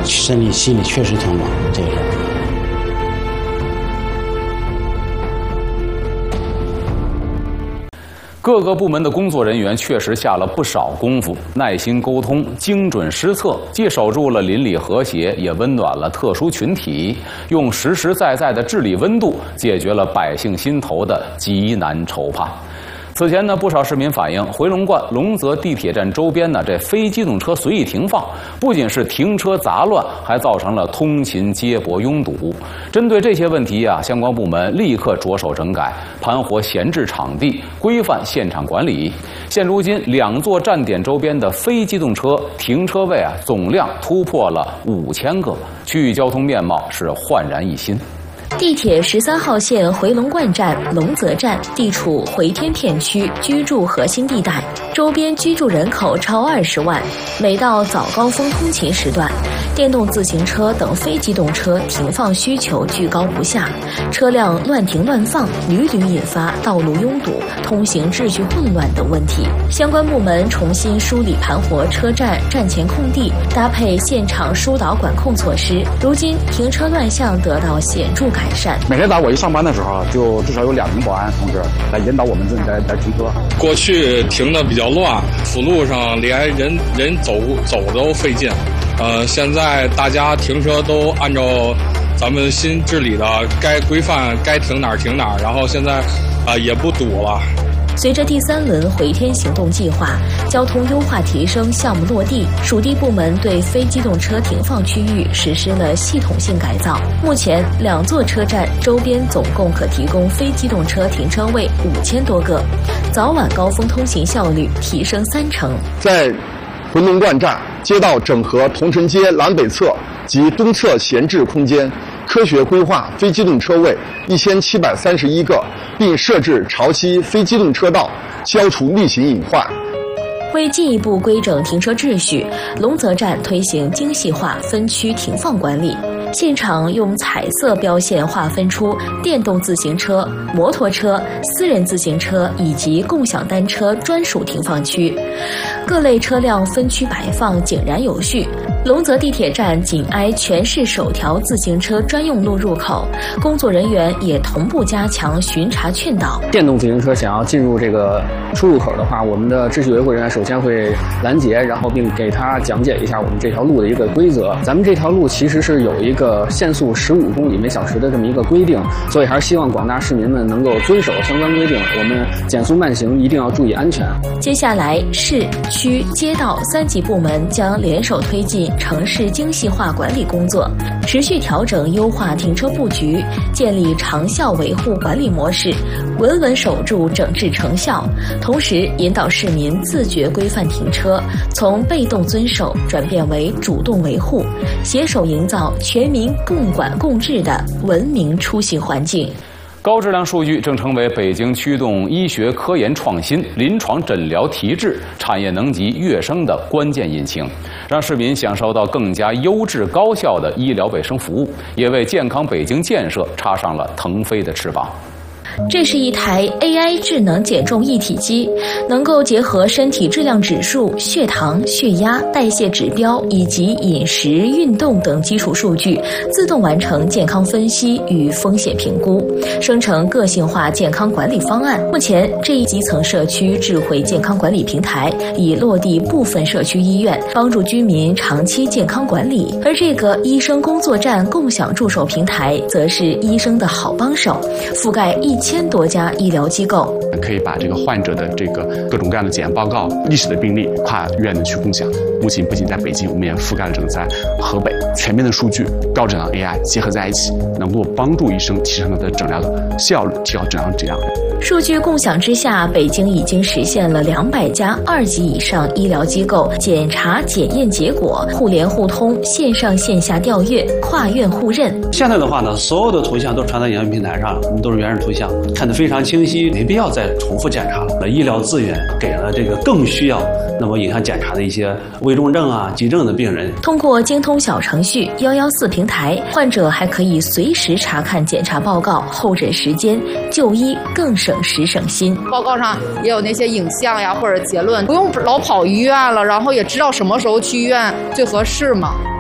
心里确实挺乱这个事儿。 各个部门的工作人员确实下了不少功夫，耐心沟通，精准施策，既守住了邻里和谐，也温暖了特殊群体，用实实在在的治理温度，解决了百姓心头的急难愁盼。此前呢，不少市民反映，回龙观龙泽地铁站周边呢，这非机动车随意停放，不仅是停车杂乱，还造成了通勤接驳拥堵。针对这些问题啊，相关部门立刻着手整改，盘活闲置场地，规范现场管理。现如今，2座站点周边的非机动车停车位啊，总量突破了5000个，区域交通面貌是焕然一新。 地铁13号线回龙观站、龙泽站地处回天片区居住核心地带，周边居住人口超20万。每到早高峰通勤时段，电动自行车等非机动车停放需求居高不下，车辆乱停乱放，屡屡引发道路拥堵、通行秩序混乱等问题。相关部门重新梳理盘活车站站前空地，搭配现场疏导管控措施，如今停车乱象得到显著改善。 每天早上我一上班的时候，就至少有2名保安同志来引导我们自己来停车。 过去停的比较乱，辅路上连人走都费劲。现在大家停车都按照咱们新治理的该规范该停哪儿停哪儿，然后现在也不堵了。 随着第3轮回天行动计划交通优化提升项目落地，属地部门对非机动车停放区域实施了系统性改造。目前2座车站周边总共可提供非机动车停车位5000多个，早晚高峰通行效率提升30%。 在回龙观站街道整合桐城街南北侧及东侧闲置空间，科学规划非机动车位1731个，并设置潮汐非机动车道，消除逆行隐患。 为进一步规整停车秩序，龙泽站推行精细化分区停放管理，现场用彩色标线划分出电动自行车、摩托车、私人自行车以及共享单车专属停放区，各类车辆分区摆放井然有序。龙泽地铁站紧挨全市首条自行车专用路入口，工作人员也同步加强巡查劝导。 电动自行车想要进入这个出入口的话，我们的秩序维护人员首先会拦截，然后并给他讲解一下我们这条路的一个规则。咱们这条路其实是有一个限速15公里每小时的这么一个规定，所以还是希望广大市民们能够遵守相关规定。我们减速慢行一定要注意安全。 接下来，市、区、街道3级部门将联手推进城市精细化管理工作，持续调整优化停车布局，建立长效维护管理模式，稳稳守住整治成效，同时引导市民自觉规范停车，从被动遵守转变为主动维护，携手营造全民共管共治的文明出行环境。 高质量数据正成为北京驱动医学科研创新、临床诊疗提质、产业能级跃升的关键引擎，让市民享受到更加优质高效的医疗卫生服务，也为健康北京建设插上了腾飞的翅膀。 这是一台 AI 智能减重一体机，能够结合身体质量指数、血糖、血压、代谢指标以及饮食、运动等基础数据，自动完成健康分析与风险评估，生成个性化健康管理方案。目前，这一基层社区智慧健康管理平台已落地部分社区医院，帮助居民长期健康管理。而这个医生工作站共享助手平台，则是医生的好帮手，覆盖1000多家医疗机构， 可以把这个患者的这个各种各样的检验报告、历史的病例跨院的去共享。目前不仅在北京，我们也覆盖了整个在河北，全面的数据、高质量 AI 结合在一起，能够帮助医生提升他的诊疗的效率，提高诊疗质量。 数据共享之下，北京已经实现了200家2级以上医疗机构检查检验结果互联互通、线上线下调阅、跨院互认。 现在的话呢，所有的图像都传到研究平台上，我们都是原始图像，看得非常清晰，没必要再重复检查了。医疗资源给了这个更需要那么影响检查的一些危重症啊、急症的病人。 通过精通小程序114平台，患者还可以随时查看检查报告、候诊时间，就医更省时省心。 报告上也有那些影像呀或者结论，不用老跑医院了，然后也知道什么时候去医院最合适嘛。